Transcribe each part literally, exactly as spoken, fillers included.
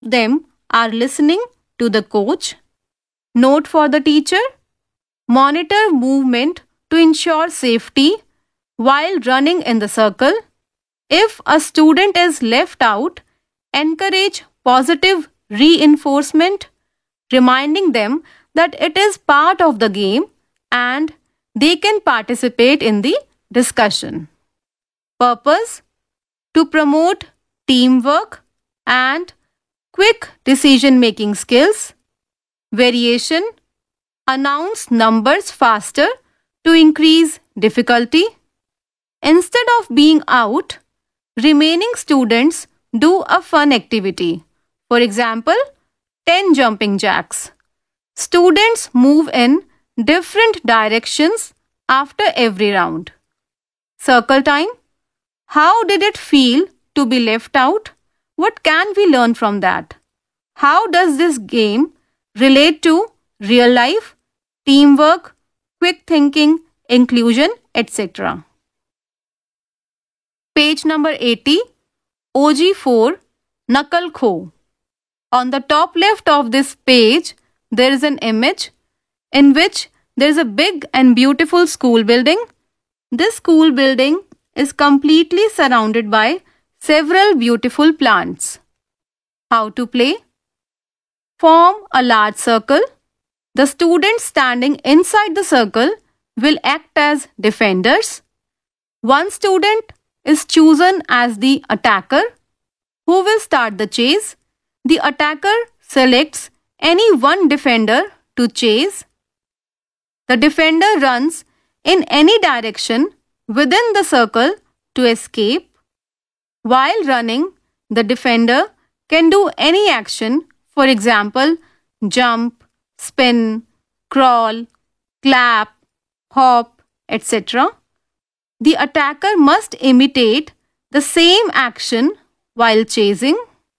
them are listening to the coach. Note for the teacher: monitor movement to ensure safety while running in the circle. If a student is left out, encourage positive reinforcement, reminding them that it is part of the game and they can participate in the discussion. Purpose: to promote teamwork and quick decision making skills. Variation: announce numbers faster to increase difficulty. Instead of being out, remaining students do a fun activity. For example, ten jumping jacks. Students move in different directions after every round. Circle time: how did it feel to be left out? What can we learn from that? How does this game relate to real life, teamwork, quick thinking, inclusion, et cetera? Page number eighty, O G four, Nakal Kho. On the top left of this page, there is an image in which there is a big and beautiful school building. This school building is completely surrounded by several beautiful plants. How to play? Form a large circle. The students standing inside the circle will act as defenders. One student is chosen as the attacker, who will start the chase. The attacker selects any one defender to chase. The defender runs in any direction within the circle to escape. While running, the defender can do any action, for example, jump, spin, crawl, clap, hop, et cetera. The attacker must imitate the same action while chasing.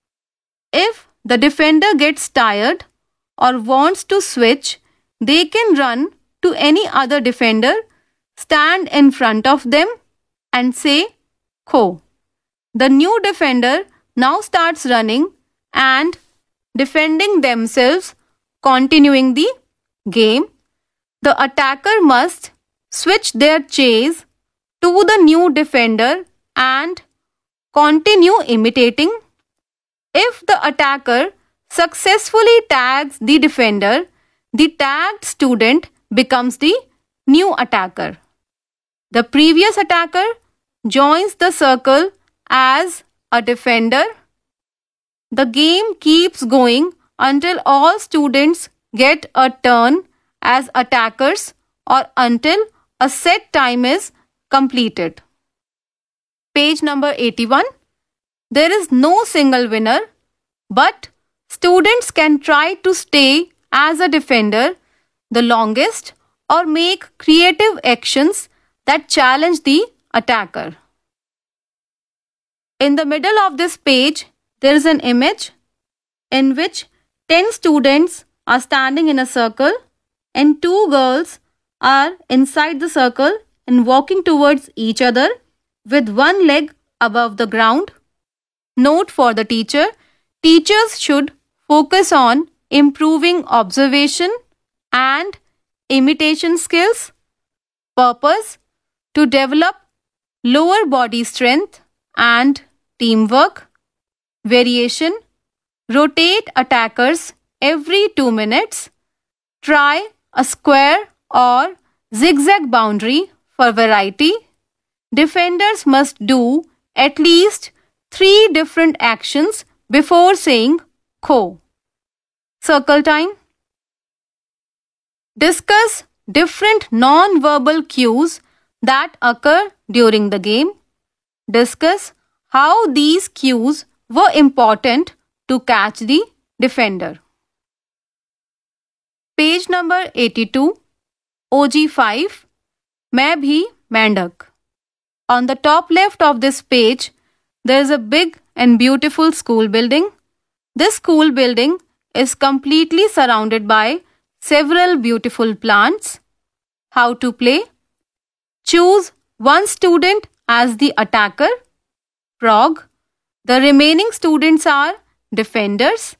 If the defender gets tired or wants to switch, they can run to any other defender, stand in front of them and say, Kho. The new defender now starts running and defending themselves, continuing the game. The attacker must switch their chase to the new defender and continue imitating. If the attacker successfully tags the defender, the tagged student becomes the new attacker. The previous attacker joins the circle as a defender. The game keeps going until all students get a turn as attackers or until a set time is completed. Page number eighty-one. There is no single winner, but students can try to stay as a defender the longest or make creative actions that challenge the attacker. In the middle of this page, there is an image in which ten students are standing in a circle and two girls are inside the circle and walking towards each other with one leg above the ground. Note for the teacher: teachers should focus on improving observation and imitation skills. Purpose: to develop lower body strength and teamwork. Variation: rotate attackers every two minutes. Try a square or zigzag boundary for variety. Defenders must do at least three different actions before saying Kho. Circle time. Discuss different non-verbal cues that occur during the game. Discuss how these cues were important to catch the defender. Page number eighty-two, O G five, Main Bhi Mendak. On the top left of this page, there is a big and beautiful school building. This school building is completely surrounded by several beautiful plants. How to play? Choose one student as the attacker, frog. The remaining students are defenders